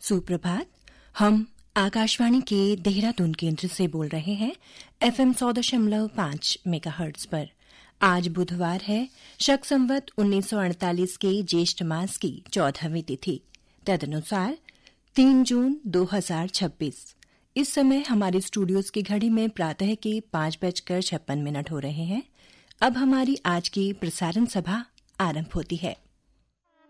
सुप्रभात। हम आकाशवाणी के देहरादून केंद्र से बोल रहे हैं FM 100.5 मेगाहर्ट्ज पर। आज बुधवार है, शक संवत 1948 के ज्येष्ठ मास की 14वीं तिथि, तदनुसार 3 जून 2026। इस समय हमारे स्टूडियोज की घड़ी में प्रातः के 5:56 हो रहे हैं। अब हमारी आज की प्रसारण सभा आरंभ होती है।